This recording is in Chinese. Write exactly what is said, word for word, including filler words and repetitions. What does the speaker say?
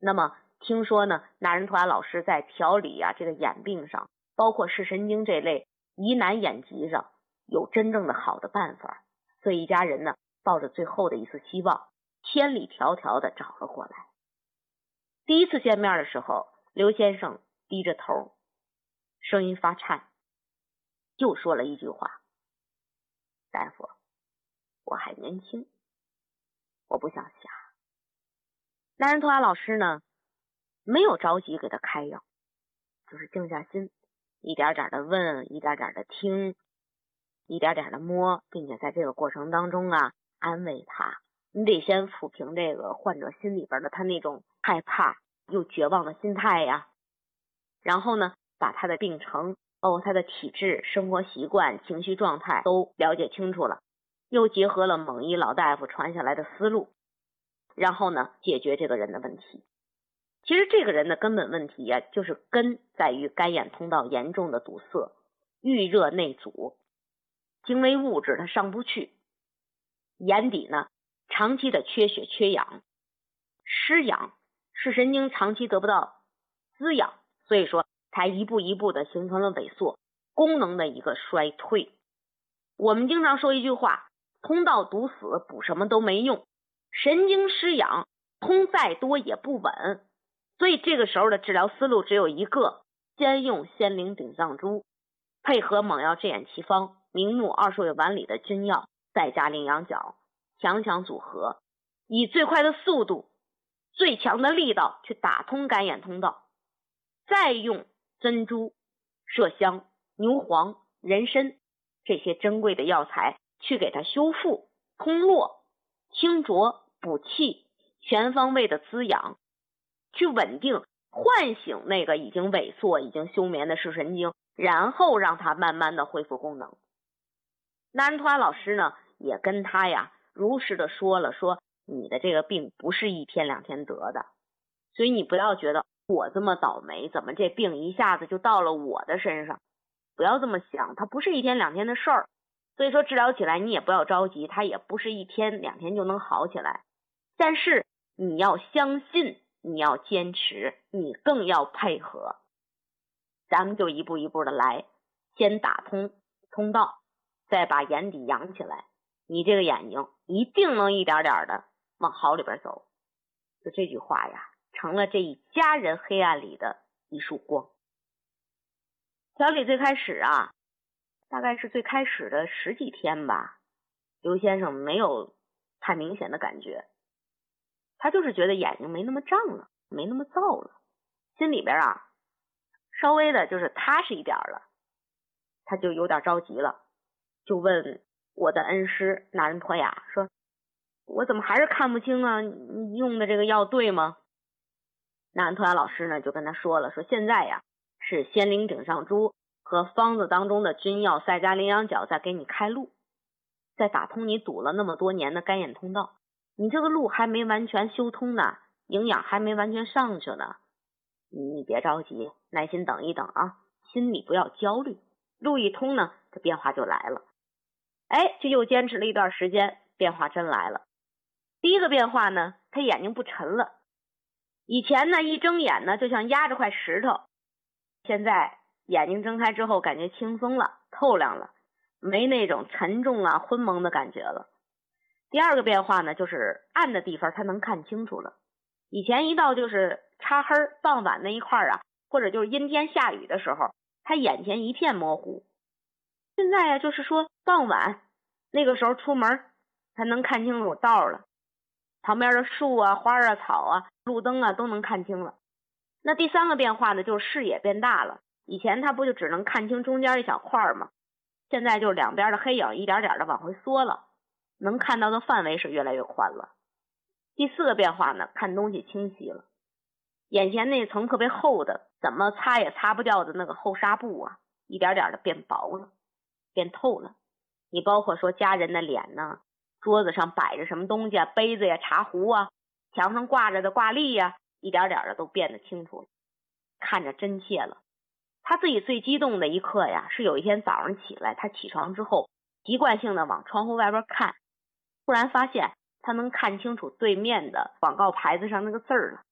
那么听说呢，纳仁图阿老师在调理啊这个眼病上，包括视神经这类疑难眼疾上有真正的好的办法，所以一家人呢抱着最后的一丝希望，千里迢迢的找了过来。第一次见面的时候，刘先生低着头，声音发颤，就说了一句话：大夫，我还年轻，我不想瞎。纳仁图阿老师呢没有着急给他开药，就是静下心，一点点的问，一点点的听，一点点的摸，并且在这个过程当中啊安慰他。你得先抚平这个患者心里边的他那种害怕又绝望的心态呀，然后呢把他的病程包括他的体质、生活习惯、情绪状态都了解清楚了，又结合了蒙医老大夫传下来的思路，然后呢解决这个人的问题。其实这个人的根本问题呀、啊，就是根在于干眼通道严重的堵塞，郁热内阻，精微物质它上不去，眼底呢长期的缺血缺氧，失氧，视神经长期得不到滋养，所以说才一步一步的形成了萎缩，功能的一个衰退。我们经常说一句话，通道堵死补什么都没用，神经失养通再多也不稳。所以这个时候的治疗思路只有一个，先用仙灵顶上珠，配合猛药治眼奇方明目二十味丸里的君药，再加羚羊角，强强组合，以最快的速度、最强的力道去打通干眼通道，再用珍珠、麝香、牛黄、人参这些珍贵的药材去给它修复、通络、清浊、补气，全方位的滋养，去稳定唤醒那个已经萎缩已经休眠的视神经，然后让它慢慢的恢复功能。纳仁图阿老师呢也跟他呀如实的说了，说你的这个病不是一天两天得的，所以你不要觉得我这么倒霉，怎么这病一下子就到了我的身上，不要这么想，它不是一天两天的事儿。所以说治疗起来你也不要着急，它也不是一天两天就能好起来，但是你要相信，你要坚持，你更要配合。咱们就一步一步的来，先打通通道，再把眼底养起来，你这个眼睛一定能一点点的往好里边走。就这句话呀，成了这一家人黑暗里的一束光。调理最开始啊，大概是最开始的十几天吧，刘先生没有太明显的感觉，他就是觉得眼睛没那么胀了，没那么燥了，心里边啊稍微的就是踏实一点了，他就有点着急了，就问我的恩师纳仁托雅说，我怎么还是看不清啊，你用的这个药对吗？纳仁托雅老师呢就跟他说了，说现在呀是仙灵顶上珠和方子当中的君药赛加羚羊角在给你开路，在打通你堵了那么多年的干眼通道，你这个路还没完全修通呢，营养还没完全上去呢，你别着急，耐心等一等啊，心里不要焦虑，路一通呢这变化就来了。哎，这又坚持了一段时间，变化真来了。第一个变化呢，他眼睛不沉了，以前呢一睁眼呢就像压着块石头，现在眼睛睁开之后感觉轻松了，透亮了，没那种沉重啊昏蒙的感觉了。第二个变化呢，就是暗的地方他能看清楚了，以前一到就是擦黑傍晚那一块啊，或者就是阴天下雨的时候，他眼前一片模糊，现在呀、啊、就是说傍晚那个时候出门他能看清楚道了，旁边的树啊花啊草啊路灯啊都能看清了。那第三个变化呢，就是视野变大了，以前他不就只能看清中间一小块吗？现在就是两边的黑影一点点的往回缩了，能看到的范围是越来越宽了。第四个变化呢，看东西清晰了，眼前那层特别厚的怎么擦也擦不掉的那个厚纱布啊，一点点的变薄了，变透了。你包括说家人的脸呢，桌子上摆着什么东西啊，杯子呀、茶壶啊，墙上挂着的挂历呀、啊，一点点的都变得清楚了，看着真切了。他自己最激动的一刻呀，是有一天早上起来，他起床之后习惯性的往窗户外边看，突然发现他能看清楚对面的广告牌子上那个字儿了，